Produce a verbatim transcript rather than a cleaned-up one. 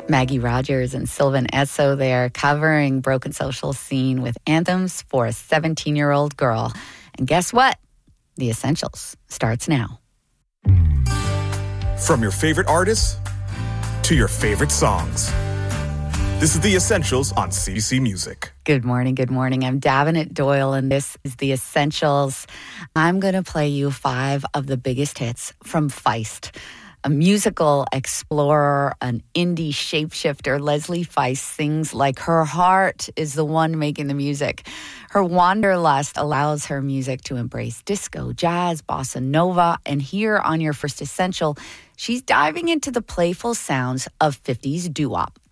Maggie Rogers and Sylvan Esso there covering Broken Social Scene with anthems for a seventeen-year-old girl. And guess what? The Essentials starts now. From your favorite artists to your favorite songs. This is The Essentials on C B C Music. Good morning, good morning. I'm Davenant Doyle, and this is The Essentials. I'm going to play you five of the biggest hits from Feist. A musical explorer, an indie shapeshifter, Leslie Feist sings like her heart is the one making the music. Her wanderlust allows her music to embrace disco, jazz, bossa nova, and here on your first essential, she's diving into the playful sounds of fifties doo-wop.